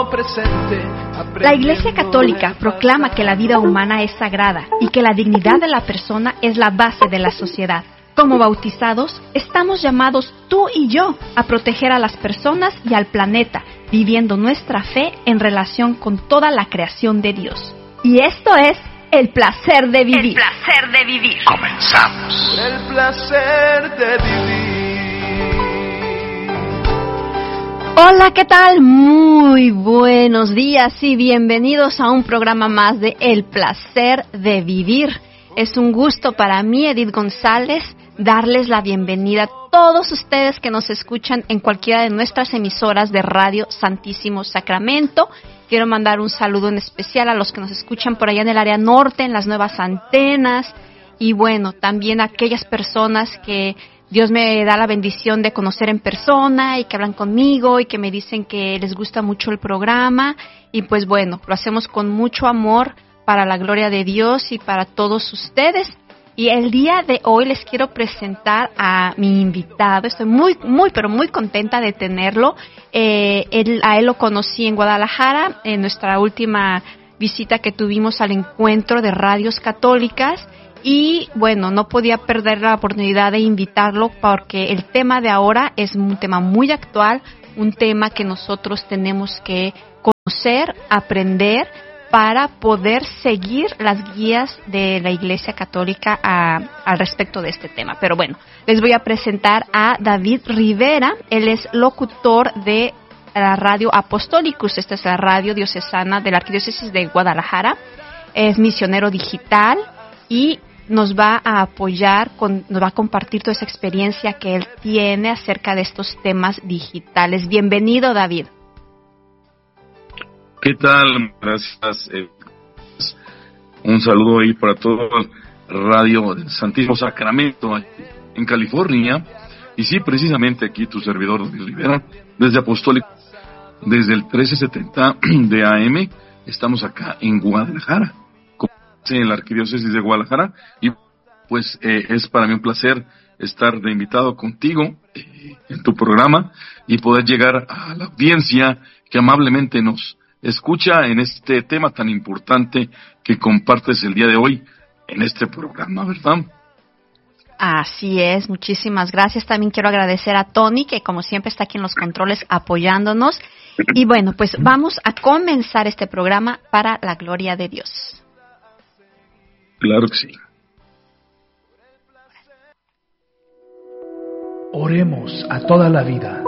presente. La Iglesia Católica proclama que la vida humana es sagrada y que la dignidad de la persona es la base de la sociedad. Como bautizados, estamos llamados tú y yo a proteger a las personas y al planeta, viviendo nuestra fe en relación con toda la creación de Dios. Y esto es el placer de vivir. El placer de vivir. Comenzamos. El placer de vivir. Hola, ¿qué tal? Muy buenos días y bienvenidos a un programa más de El placer de vivir. Es un gusto para mí, Edith González, darles la bienvenida a todos ustedes que nos escuchan en cualquiera de nuestras emisoras de Radio Santísimo Sacramento. Quiero mandar un saludo en especial a los que nos escuchan por allá en el área norte, en las nuevas antenas, y bueno, también a aquellas personas que Dios me da la bendición de conocer en persona y que hablan conmigo y que me dicen que les gusta mucho el programa. Y pues bueno, lo hacemos con mucho amor para la gloria de Dios y para todos ustedes. Y el día de hoy les quiero presentar a mi invitado. Estoy muy contenta de tenerlo. A él lo conocí en Guadalajara, en nuestra última visita que tuvimos al encuentro de radios católicas. Y bueno, no podía perder la oportunidad de invitarlo porque el tema de ahora es un tema muy actual, un tema que nosotros tenemos que conocer, aprender, para poder seguir las guías de la Iglesia Católica al respecto de este tema. Pero bueno, les voy a presentar a David Rivera. Él es locutor de la Radio Apostolicus. Esta es la radio diocesana de la Arquidiócesis de Guadalajara. Es misionero digital y nos va a apoyar, nos va a compartir toda esa experiencia que él tiene acerca de estos temas digitales. Bienvenido, David. ¿Qué tal? Gracias. Un saludo ahí para todo Radio del Santísimo Sacramento en California. Y sí, precisamente aquí tu servidor, David Rivera, desde Apostólico, desde el 1370 de AM, estamos acá en Guadalajara, en la Arquidiócesis de Guadalajara, y pues es para mí un placer estar de invitado contigo en tu programa y poder llegar a la audiencia que amablemente nos escucha en este tema tan importante que compartes el día de hoy en este programa, ¿verdad? Así es, muchísimas gracias. También quiero agradecer a Tony, que como siempre está aquí en los controles apoyándonos. Y bueno, pues vamos a comenzar este programa para la gloria de Dios. Claro que sí. Oremos a toda la vida.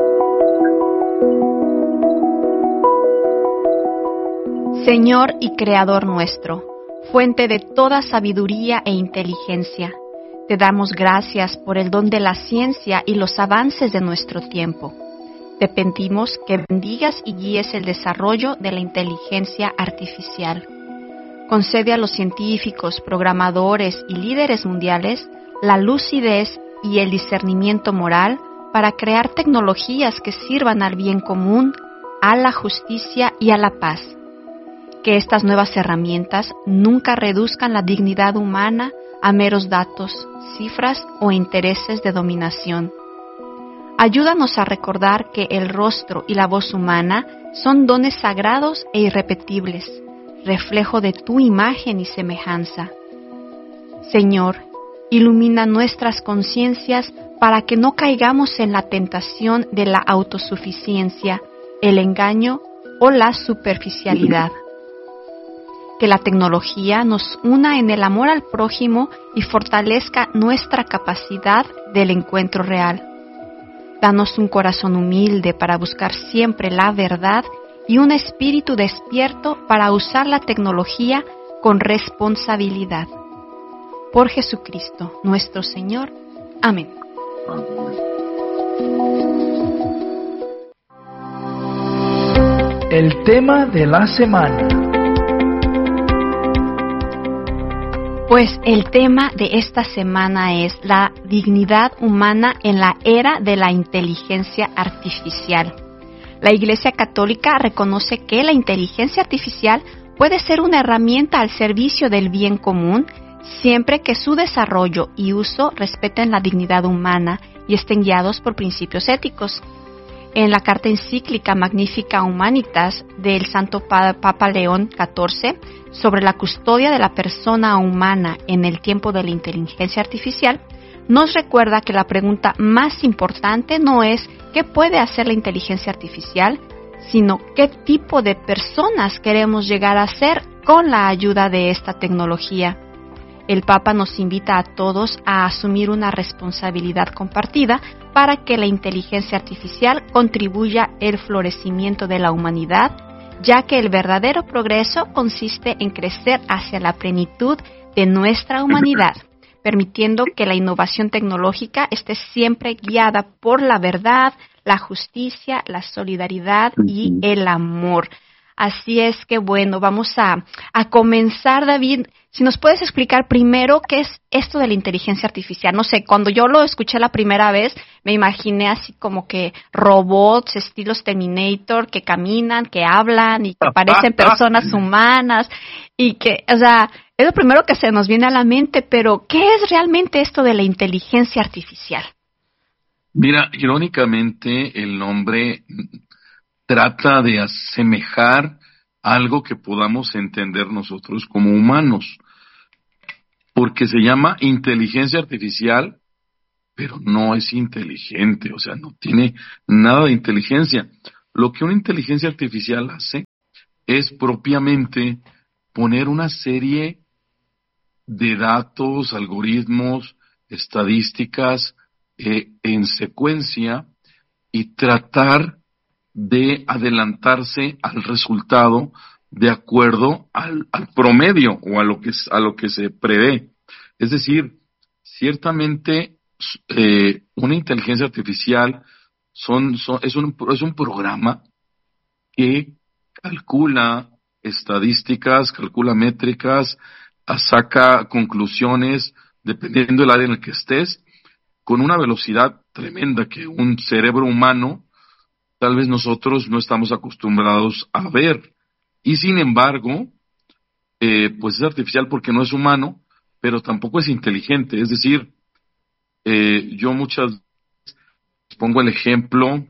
Señor y Creador nuestro, fuente de toda sabiduría e inteligencia, te damos gracias por el don de la ciencia y los avances de nuestro tiempo. Te pedimos que bendigas y guíes el desarrollo de la inteligencia artificial. Concede a los científicos, programadores y líderes mundiales la lucidez y el discernimiento moral para crear tecnologías que sirvan al bien común, a la justicia y a la paz. Que estas nuevas herramientas nunca reduzcan la dignidad humana a meros datos, cifras o intereses de dominación. Ayúdanos a recordar que el rostro y la voz humana son dones sagrados e irrepetibles, reflejo de tu imagen y semejanza. Señor, ilumina nuestras conciencias para que no caigamos en la tentación de la autosuficiencia, el engaño o la superficialidad. Que la tecnología nos una en el amor al prójimo y fortalezca nuestra capacidad del encuentro real. Danos un corazón humilde para buscar siempre la verdad y un espíritu despierto para usar la tecnología con responsabilidad. Por Jesucristo, nuestro Señor. Amén. El tema de la semana. Pues el tema de esta semana es la dignidad humana en la era de la inteligencia artificial. La Iglesia Católica reconoce que la inteligencia artificial puede ser una herramienta al servicio del bien común siempre que su desarrollo y uso respeten la dignidad humana y estén guiados por principios éticos. en la carta encíclica Magnificat Humanitas del Santo Papa León XIV sobre la custodia de la persona humana en el tiempo de la inteligencia artificial, nos recuerda que la pregunta más importante no es ¿qué puede hacer la inteligencia artificial?, sino qué tipo de personas queremos llegar a ser con la ayuda de esta tecnología. El Papa nos invita a todos a asumir una responsabilidad compartida para que la inteligencia artificial contribuya al florecimiento de la humanidad, ya que el verdadero progreso consiste en crecer hacia la plenitud de nuestra humanidad, permitiendo que la innovación tecnológica esté siempre guiada por la verdad, la justicia, la solidaridad y el amor. Así es que bueno, vamos a comenzar, David. Si nos puedes explicar primero qué es esto de la inteligencia artificial. No sé, cuando yo lo escuché la primera vez, me imaginé así como que robots, estilos Terminator, que caminan, que hablan y que parecen personas humanas y que, o sea, es lo primero que se nos viene a la mente, pero ¿qué es realmente esto de la inteligencia artificial? Mira, irónicamente el nombre trata de asemejar algo que podamos entender nosotros como humanos, porque se llama inteligencia artificial, pero no es inteligente, o sea, no tiene nada de inteligencia. Lo que una inteligencia artificial hace es propiamente poner una serie de datos, algoritmos, estadísticas en secuencia y tratar de adelantarse al resultado de acuerdo al promedio o a lo que se prevé. Es decir, ciertamente una inteligencia artificial es un programa que calcula estadísticas, calcula métricas, saca conclusiones dependiendo del área en el que estés, con una velocidad tremenda que un cerebro humano tal vez nosotros no estamos acostumbrados a ver. Y sin embargo, pues es artificial porque no es humano, pero tampoco es inteligente. Es decir, yo muchas veces pongo el ejemplo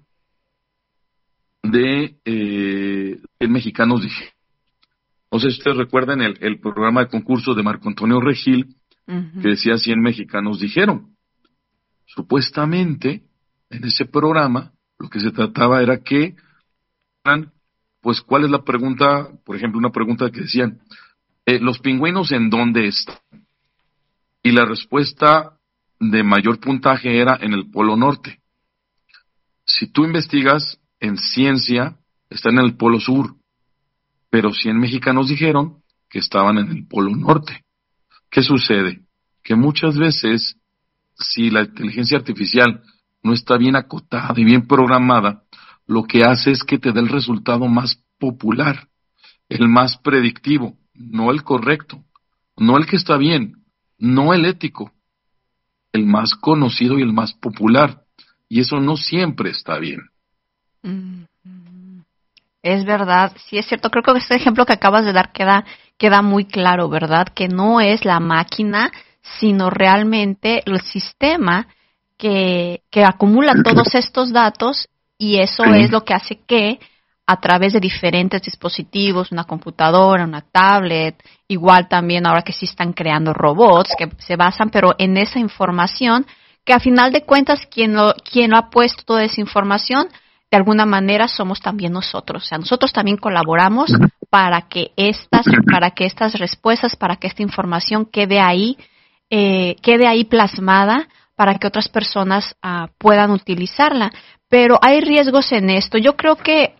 de Mexicanos Dijeron. No sé si ustedes recuerdan el programa de concurso de Marco Antonio Regil, que decía 100 mexicanos dijeron. Supuestamente, en ese programa, lo que se trataba era que, pues, ¿cuál es la pregunta? Por ejemplo, una pregunta que decían, ¿los pingüinos en dónde están? Y la respuesta de mayor puntaje era en el Polo Norte. Si tú investigas en ciencia, están en el Polo Sur, pero 100 mexicanos dijeron que estaban en el Polo Norte. ¿Qué sucede? Que muchas veces, si la inteligencia artificial no está bien acotada y bien programada, lo que hace es que te dé el resultado más popular, el más predictivo, no el correcto, no el que está bien, no el ético, el más conocido y el más popular. Y eso no siempre está bien. Es verdad, sí es cierto. Creo que este ejemplo que acabas de dar queda muy claro, ¿verdad? Que no es la máquina, sino realmente el sistema que acumula todos estos datos, y eso es lo que hace que a través de diferentes dispositivos, una computadora, una tablet, igual también ahora que sí están creando robots que se basan pero en esa información, que a final de cuentas quien lo ha puesto toda esa información de alguna manera somos también nosotros. O sea, nosotros también colaboramos para que estas respuestas, para que esta información quede ahí plasmada para que otras personas puedan utilizarla. Pero hay riesgos en esto. Yo creo que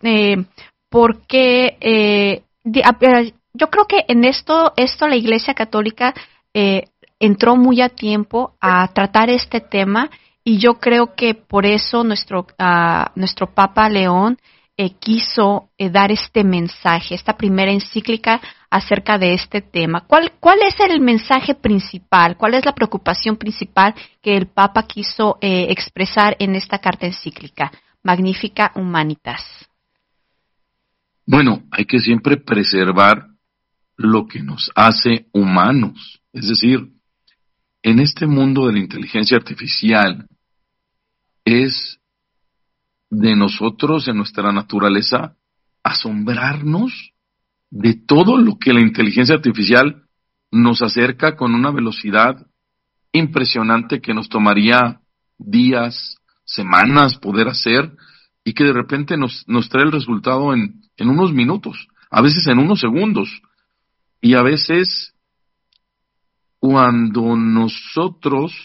yo creo que en esto la Iglesia Católica entró muy a tiempo a tratar este tema, y yo creo que por eso nuestro Papa León quiso dar este mensaje, esta primera encíclica acerca de este tema. ¿Cuál es el mensaje principal? ¿Cuál es la preocupación principal que el Papa quiso expresar en esta carta encíclica, Magnificat Humanitas? Bueno, hay que siempre preservar lo que nos hace humanos. Es decir, en este mundo de la inteligencia artificial es de nosotros, en nuestra naturaleza, asombrarnos de todo lo que la inteligencia artificial nos acerca con una velocidad impresionante que nos tomaría días, semanas poder hacer, y que de repente nos trae el resultado en unos minutos, a veces en unos segundos, y a veces cuando nosotros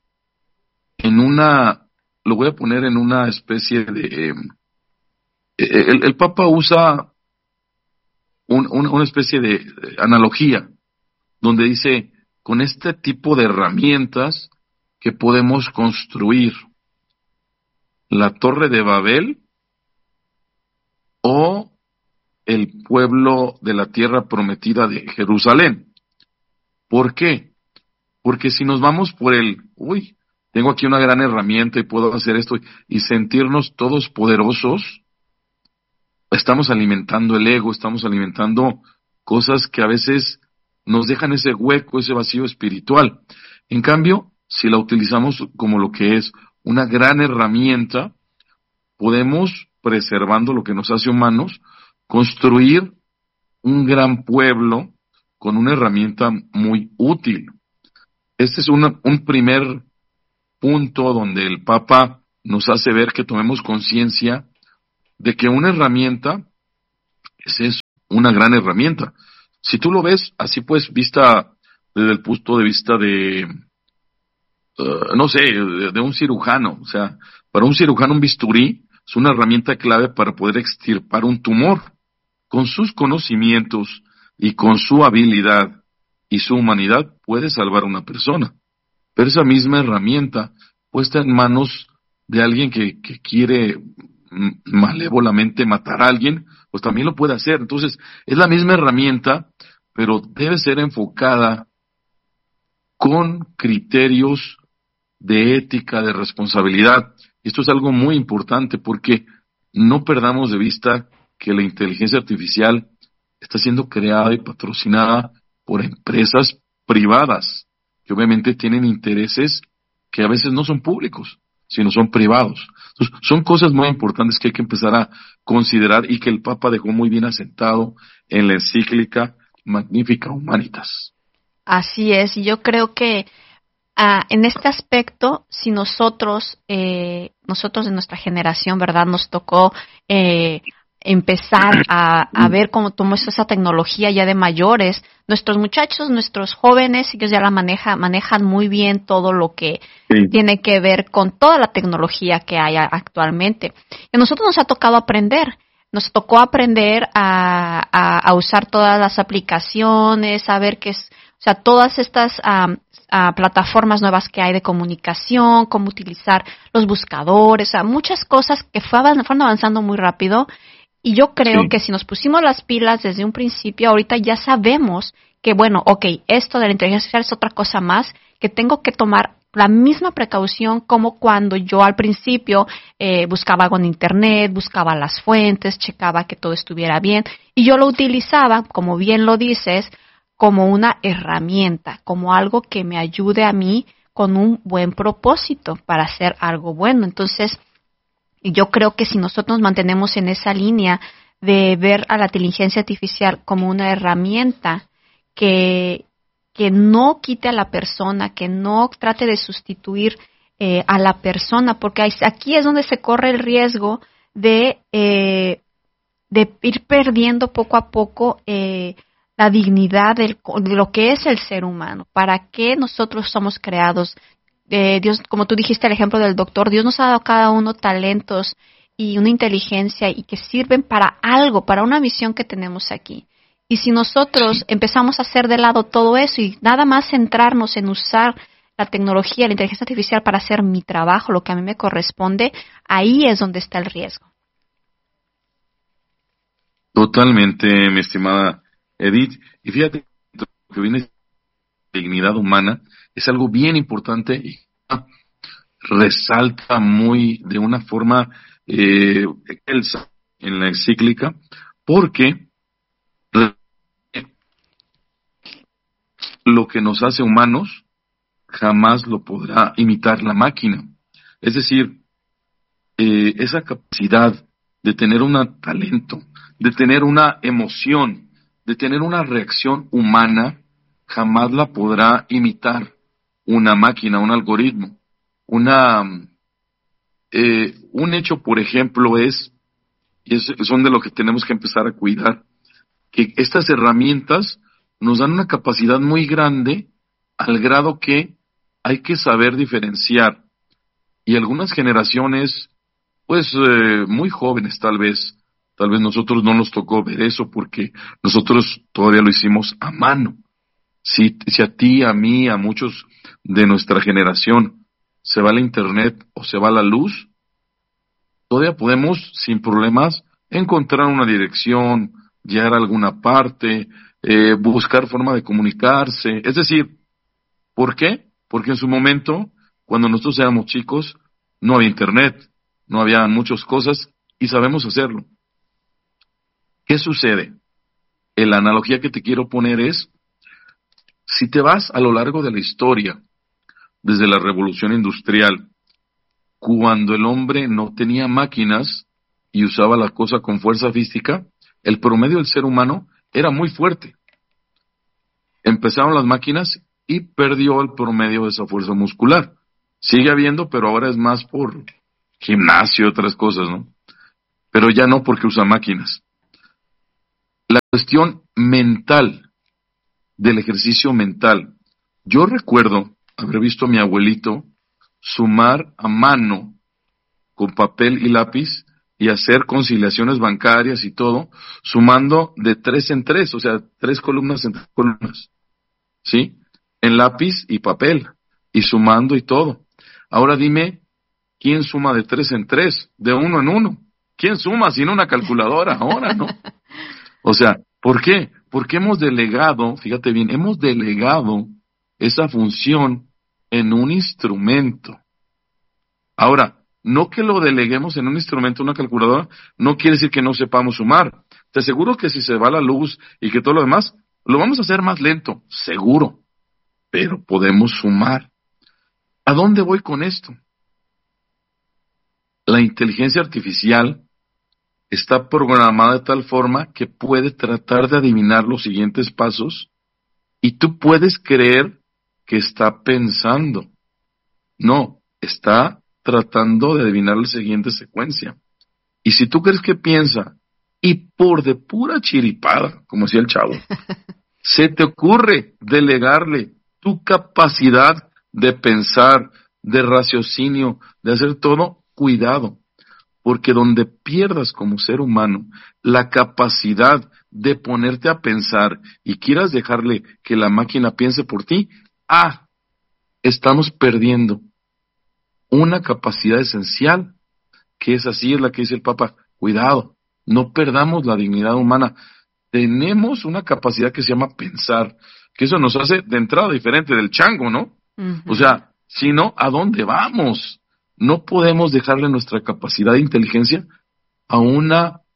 lo voy a poner en una especie de, el Papa usa una especie de analogía, donde dice, con este tipo de herramientas que podemos construir la Torre de Babel o el pueblo de la tierra prometida de Jerusalén. ¿Por qué? Porque si nos vamos por tengo aquí una gran herramienta y puedo hacer esto y sentirnos todos poderosos, estamos alimentando el ego, estamos alimentando cosas que a veces nos dejan ese hueco, ese vacío espiritual. En cambio, si la utilizamos como lo que es una gran herramienta, podemos, preservando lo que nos hace humanos, construir un gran pueblo con una herramienta muy útil. Este es un primer punto donde el Papa nos hace ver que tomemos conciencia de que una herramienta es una gran herramienta. Si tú lo ves así, pues, vista desde el punto de vista de, no sé, de un cirujano, o sea, para un cirujano un bisturí es una herramienta clave para poder extirpar un tumor. Con sus conocimientos y con su habilidad y su humanidad puede salvar a una persona. Pero esa misma herramienta puesta en manos de alguien que quiere malévolamente matar a alguien, pues también lo puede hacer. Entonces, es la misma herramienta, pero debe ser enfocada con criterios de ética, de responsabilidad. Esto es algo muy importante porque no perdamos de vista que la inteligencia artificial está siendo creada y patrocinada por empresas privadas, que obviamente tienen intereses que a veces no son públicos, sino son privados. Entonces, son cosas muy importantes que hay que empezar a considerar y que el Papa dejó muy bien asentado en la encíclica Magnificat Humanitas. Así es, y yo creo que en este aspecto, si nosotros de nuestra generación, ¿verdad?, nos tocó empezar a ver cómo tomó esa tecnología ya de mayores, nuestros muchachos, nuestros jóvenes, ellos ya la manejan muy bien todo lo que tiene que ver con toda la tecnología que hay actualmente. Y a nosotros nos ha tocado aprender. Nos tocó aprender a usar todas las aplicaciones, a ver todas estas plataformas nuevas que hay de comunicación, cómo utilizar los buscadores, muchas cosas que fueron avanzando muy rápido. Y yo creo que si nos pusimos las pilas desde un principio, ahorita ya sabemos que, esto de la inteligencia artificial es otra cosa más, que tengo que tomar la misma precaución como cuando yo al principio buscaba algo en internet, buscaba las fuentes, checaba que todo estuviera bien, y yo lo utilizaba, como bien lo dices, como una herramienta, como algo que me ayude a mí con un buen propósito para hacer algo bueno. Entonces, yo creo que si nosotros nos mantenemos en esa línea de ver a la inteligencia artificial como una herramienta que no quite a la persona, que no trate de sustituir a la persona, porque aquí es donde se corre el riesgo de ir perdiendo poco a poco la dignidad de lo que es el ser humano. ¿Para qué nosotros somos creados? Dios, como tú dijiste el ejemplo del doctor, Dios nos ha dado a cada uno talentos y una inteligencia y que sirven para algo, para una misión que tenemos aquí. Y si nosotros empezamos a hacer de lado todo eso y nada más centrarnos en usar la tecnología, la inteligencia artificial para hacer mi trabajo, lo que a mí me corresponde, ahí es donde está el riesgo. Totalmente, mi estimada Edith. Y fíjate, lo que viene de dignidad humana es algo bien importante y resalta de una forma excelsa en la encíclica, porque lo que nos hace humanos jamás lo podrá imitar la máquina. Es decir, esa capacidad de tener un talento, de tener una emoción, de tener una reacción humana, jamás la podrá imitar una máquina, un algoritmo. Un hecho, por ejemplo, son de lo que tenemos que empezar a cuidar, que estas herramientas nos dan una capacidad muy grande al grado que hay que saber diferenciar. Y algunas generaciones, pues muy jóvenes tal vez nosotros no nos tocó ver eso porque nosotros todavía lo hicimos a mano. Si a ti, a mí, a muchos de nuestra generación se va la internet o se va la luz, todavía podemos sin problemas encontrar una dirección, llegar a alguna parte, buscar forma de comunicarse. Es decir, ¿por qué? Porque en su momento, cuando nosotros éramos chicos, no había internet, no había muchas cosas y sabemos hacerlo. ¿Qué sucede? La analogía que te quiero poner es, si te vas a lo largo de la historia, desde la Revolución Industrial, cuando el hombre no tenía máquinas y usaba la cosa con fuerza física, el promedio del ser humano era muy fuerte. Empezaron las máquinas y perdió el promedio de esa fuerza muscular. Sigue habiendo, pero ahora es más por gimnasio y otras cosas, ¿no? Pero ya no porque usa máquinas. La cuestión mental, del ejercicio mental. Yo recuerdo haber visto a mi abuelito sumar a mano con papel y lápiz y hacer conciliaciones bancarias y todo, sumando de 3 en 3, o sea, 3 columnas en 3 columnas, ¿sí? En lápiz y papel, y sumando y todo. Ahora dime, ¿quién suma de 3 en 3? De 1 en 1. ¿Quién suma sin una calculadora ahora, no? O sea, ¿por qué? Porque hemos delegado, fíjate bien, hemos delegado esa función en un instrumento. Ahora, no que lo deleguemos en un instrumento, una calculadora, no quiere decir que no sepamos sumar. Te aseguro que si se va la luz y que todo lo demás, lo vamos a hacer más lento, seguro, pero podemos sumar. ¿A dónde voy con esto? La inteligencia artificial está programada de tal forma que puede tratar de adivinar los siguientes pasos y tú puedes creer que está pensando. No, está tratando de adivinar la siguiente secuencia. Y si tú crees que piensa y por de pura chiripada, como decía el chavo, se te ocurre delegarle tu capacidad de pensar, de raciocinio, de hacer todo, cuidado. Porque donde pierdas como ser humano la capacidad de ponerte a pensar y quieras dejarle que la máquina piense por ti, estamos perdiendo una capacidad esencial, que es así, es la que dice el Papa, cuidado, no perdamos la dignidad humana. Tenemos una capacidad que se llama pensar, que eso nos hace de entrada diferente del chango, ¿no? Uh-huh. O sea, si no, ¿a dónde vamos? No podemos dejarle nuestra capacidad de inteligencia a un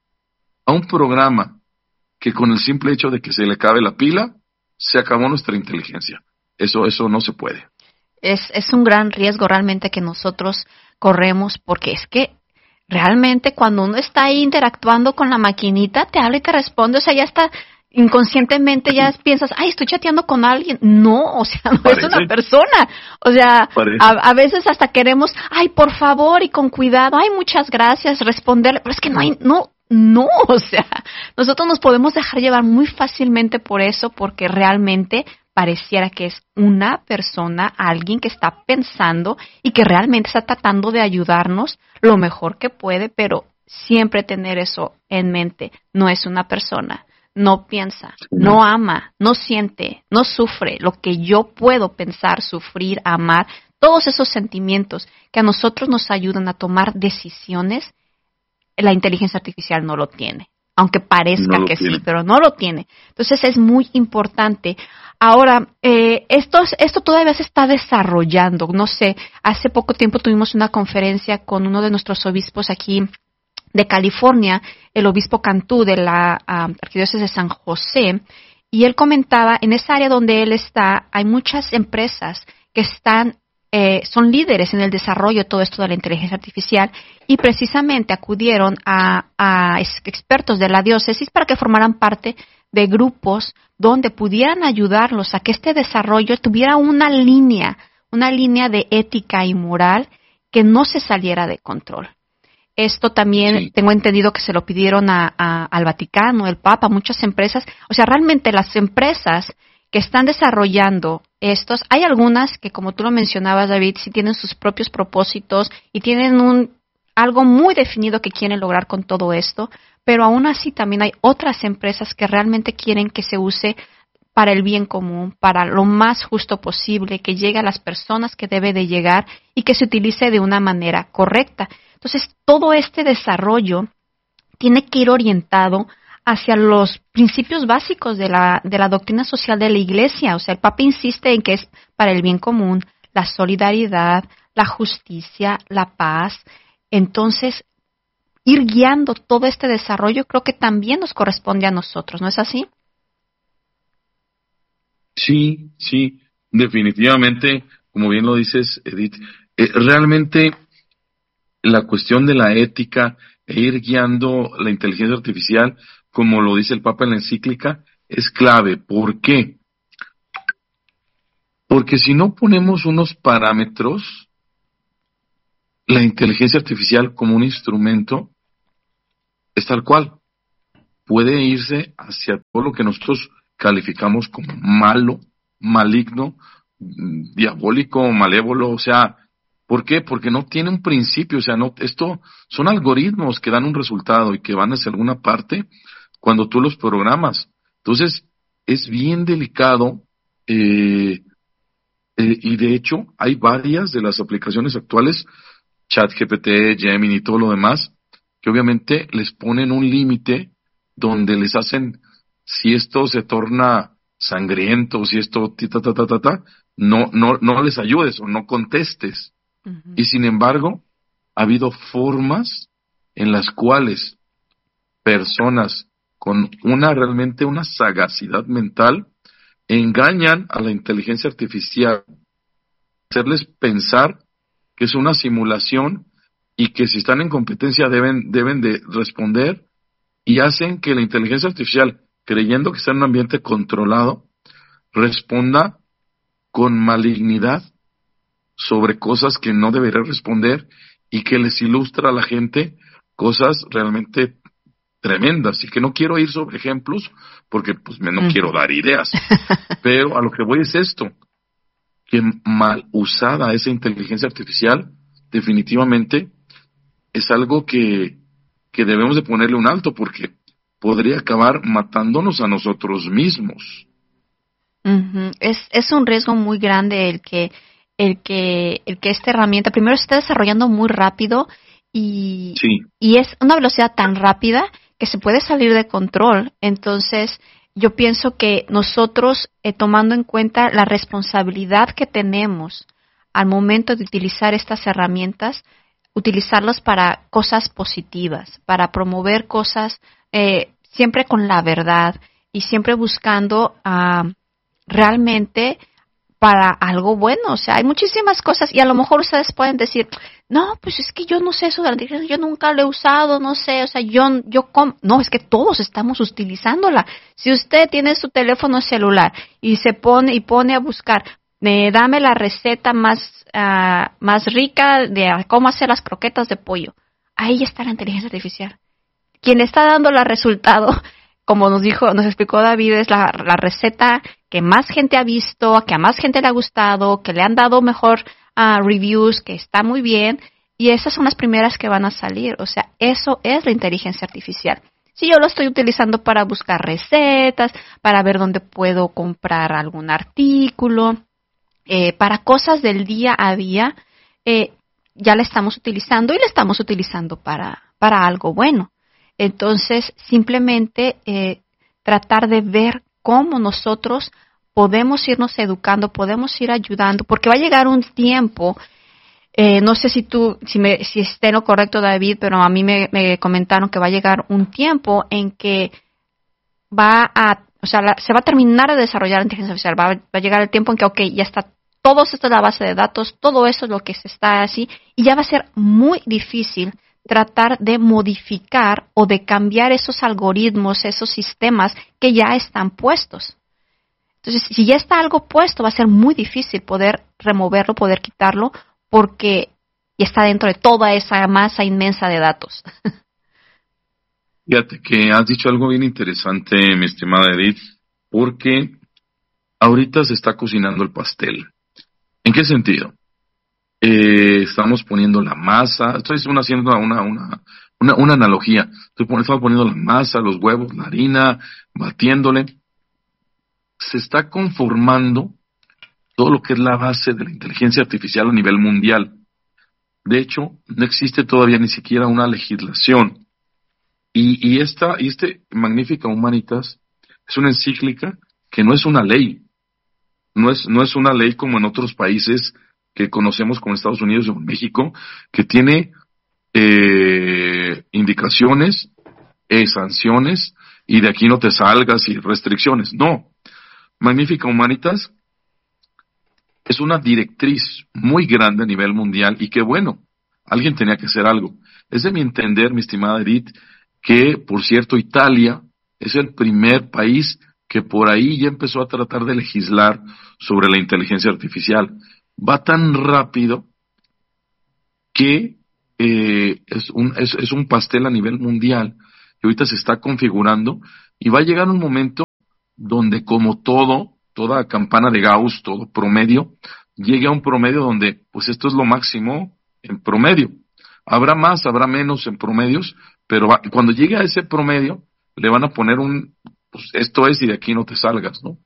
programa que con el simple hecho de que se le acabe la pila, se acabó nuestra inteligencia. Eso no se puede. Es un gran riesgo realmente que nosotros corremos, porque es que realmente cuando uno está ahí interactuando con la maquinita, te habla y te responde, o sea, ya está inconscientemente, ya piensas, estoy chateando con alguien. No, o sea, no es una persona. O sea, a veces hasta queremos, por favor, y con cuidado, muchas gracias, responderle, pero es que no, o sea, nosotros nos podemos dejar llevar muy fácilmente por eso, porque realmente pareciera que es una persona, alguien que está pensando y que realmente está tratando de ayudarnos lo mejor que puede, pero siempre tener eso en mente. No es una persona, no piensa, no ama, no siente, no sufre lo que yo puedo pensar, sufrir, amar, todos esos sentimientos que a nosotros nos ayudan a tomar decisiones. La inteligencia artificial no lo tiene, aunque parezca que sí, pero no lo tiene. Entonces es muy importante. Ahora, esto todavía se está desarrollando. No sé, hace poco tiempo tuvimos una conferencia con uno de nuestros obispos aquí de California, el obispo Cantú de la Arquidiócesis de San José, y él comentaba, en esa área donde él está, hay muchas empresas que están son líderes en el desarrollo de todo esto de la inteligencia artificial y precisamente acudieron a expertos de la diócesis para que formaran parte de grupos donde pudieran ayudarlos a que este desarrollo tuviera una línea de ética y moral que no se saliera de control. Esto también tengo entendido que se lo pidieron al Vaticano, el Papa, muchas empresas. O sea, realmente las empresas que están desarrollando estos, hay algunas que, como tú lo mencionabas, David, sí tienen sus propios propósitos y tienen algo muy definido que quieren lograr con todo esto, pero aún así también hay otras empresas que realmente quieren que se use para el bien común, para lo más justo posible, que llegue a las personas que debe de llegar y que se utilice de una manera correcta. Entonces, todo este desarrollo tiene que ir orientado hacia los principios básicos de la doctrina social de la Iglesia. O sea, el Papa insiste en que es para el bien común, la solidaridad, la justicia, la paz. Entonces, ir guiando todo este desarrollo creo que también nos corresponde a nosotros, ¿no es así? Sí, definitivamente, como bien lo dices, Edith, realmente la cuestión de la ética e ir guiando la inteligencia artificial, como lo dice el Papa en la encíclica, es clave. ¿Por qué? Porque si no ponemos unos parámetros, la inteligencia artificial como un instrumento es tal cual. Puede irse hacia todo lo que nosotros calificamos como malo, maligno, diabólico, malévolo, o sea, ¿por qué? Porque no tiene un principio, o sea, esto son algoritmos que dan un resultado y que van hacia alguna parte cuando tú los programas. Entonces, es bien delicado, y de hecho, hay varias de las aplicaciones actuales, ChatGPT, Gemini y todo lo demás, que obviamente les ponen un límite donde les hacen, si esto se torna sangriento, si esto no les ayudes o no contestes. Uh-huh. Y sin embargo, ha habido formas en las cuales personas con realmente una sagacidad mental engañan a la inteligencia artificial, hacerles pensar que es una simulación y que si están en competencia deben de responder, y hacen que la inteligencia artificial, creyendo que está en un ambiente controlado, responda con malignidad sobre cosas que no debería responder y que les ilustra a la gente cosas realmente tremendas. Y que no quiero ir sobre ejemplos porque pues no quiero dar ideas, pero a lo que voy es esto, que mal usada esa inteligencia artificial definitivamente es algo que debemos de ponerle un alto, porque podría acabar matándonos a nosotros mismos. Uh-huh. Es un riesgo muy grande el que esta herramienta primero se está desarrollando muy rápido y es una velocidad tan rápida que se puede salir de control. Entonces, yo pienso que nosotros, tomando en cuenta la responsabilidad que tenemos al momento de utilizar estas herramientas, utilizarlas para cosas positivas, para promover cosas siempre con la verdad y siempre buscando realmente para algo bueno. O sea, hay muchísimas cosas y a lo mejor ustedes pueden decir, no, pues es que yo no sé eso de la inteligencia, yo nunca lo he usado, no sé, o sea, no, es que todos estamos utilizándola. Si usted tiene su teléfono celular y pone a buscar, dame la receta más rica de cómo hacer las croquetas de pollo, ahí está la inteligencia artificial. Quien está dando el resultado, como nos explicó David, es la receta que más gente ha visto, que a más gente le ha gustado, que le han dado mejor reviews, que está muy bien, y esas son las primeras que van a salir. O sea, eso es la inteligencia artificial. Si yo lo estoy utilizando para buscar recetas, para ver dónde puedo comprar algún artículo, para cosas del día a día, ya la estamos utilizando y la estamos utilizando para algo bueno. Entonces, simplemente tratar de ver cómo nosotros podemos irnos educando, podemos ir ayudando, porque va a llegar un tiempo, no sé si esté en lo correcto, David, pero a mí me comentaron que va a llegar un tiempo en que se va a terminar de desarrollar la inteligencia artificial, va a llegar el tiempo en que, ya está todo esto es la base de datos, todo eso es lo que se está así, y ya va a ser muy difícil tratar de modificar o de cambiar esos algoritmos, esos sistemas que ya están puestos. Entonces, si ya está algo puesto, va a ser muy difícil poder removerlo, poder quitarlo, porque ya está dentro de toda esa masa inmensa de datos. Fíjate que has dicho algo bien interesante, mi estimada Edith, porque ahorita se está cocinando el pastel. ¿En qué sentido? Estamos poniendo la masa, estoy haciendo una analogía. Estamos poniendo la masa, los huevos, la harina, batiéndole. Se está conformando todo lo que es la base de la inteligencia artificial a nivel mundial. De hecho, no existe todavía ni siquiera una legislación. Y este Magnifica Humanitas es una encíclica que no es una ley. No es una ley como en otros países que conocemos como Estados Unidos o México, que tiene indicaciones, sanciones, y de aquí no te salgas y restricciones. No. Magnifica Humanitas es una directriz muy grande a nivel mundial y que bueno, alguien tenía que hacer algo. Es de mi entender, mi estimada Edith, que por cierto Italia es el primer país que por ahí ya empezó a tratar de legislar sobre la inteligencia artificial. Va tan rápido que es un pastel a nivel mundial y ahorita se está configurando y va a llegar un momento donde como toda campana de Gauss, todo promedio, llegue a un promedio donde pues esto es lo máximo en promedio. Habrá más, habrá menos en promedios, pero cuando llegue a ese promedio le van a poner pues esto es y de aquí no te salgas, ¿no?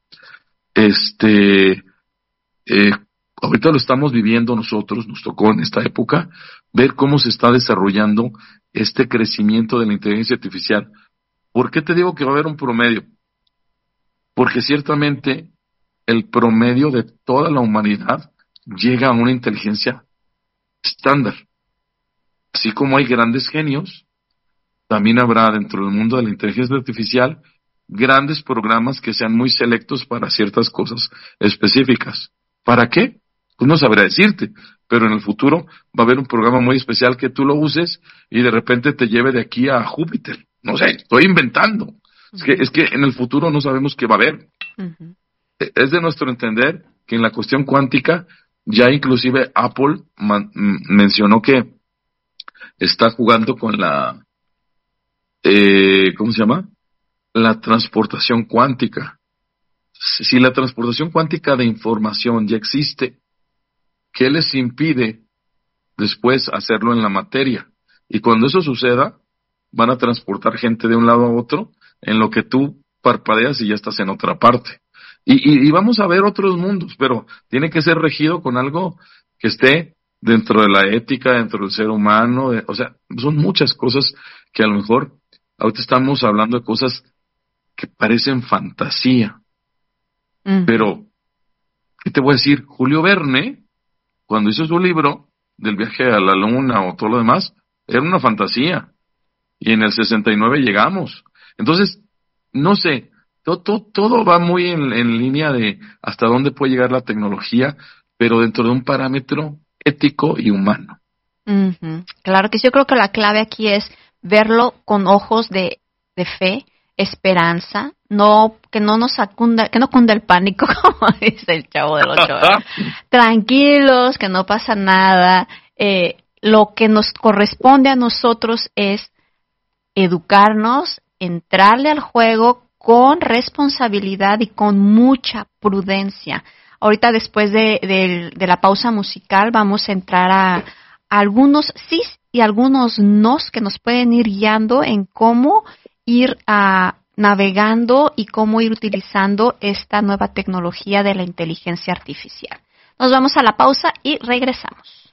Ahorita lo estamos viviendo nosotros, nos tocó en esta época ver cómo se está desarrollando este crecimiento de la inteligencia artificial. ¿Por qué te digo que va a haber un promedio? Porque ciertamente el promedio de toda la humanidad llega a una inteligencia estándar. Así como hay grandes genios, también habrá dentro del mundo de la inteligencia artificial grandes programas que sean muy selectos para ciertas cosas específicas. ¿Para qué? Pues no sabré decirte, pero en el futuro va a haber un programa muy especial que tú lo uses y de repente te lleve de aquí a Júpiter. No sé, estoy inventando. Es que en el futuro no sabemos qué va a haber. Uh-huh. Es de nuestro entender que en la cuestión cuántica ya inclusive Apple mencionó que está jugando con ¿cómo se llama? La transportación cuántica. Si la transportación cuántica de información ya existe, ¿qué les impide después hacerlo en la materia? Y cuando eso suceda, van a transportar gente de un lado a otro, en lo que tú parpadeas y ya estás en otra parte. Y vamos a ver otros mundos, pero tiene que ser regido con algo que esté dentro de la ética, dentro del ser humano, o sea, son muchas cosas que a lo mejor ahorita estamos hablando de cosas que parecen fantasía. Pero, ¿qué te voy a decir? Julio Verne, cuando hizo su libro del viaje a la luna o todo lo demás, era una fantasía. Y en el 69 llegamos. Entonces, no sé, todo va muy en línea de hasta dónde puede llegar la tecnología, pero dentro de un parámetro ético y humano. Uh-huh. Claro que sí, yo creo que la clave aquí es verlo con ojos de fe, esperanza, que no cunda el pánico, como dice el Chavo del Ocho. Tranquilos, que no pasa nada. Lo que nos corresponde a nosotros es educarnos, entrarle al juego con responsabilidad y con mucha prudencia. Ahorita después de la pausa musical vamos a entrar a algunos sís y algunos nos que nos pueden ir guiando en cómo ir navegando y cómo ir utilizando esta nueva tecnología de la inteligencia artificial. Nos vamos a la pausa y regresamos.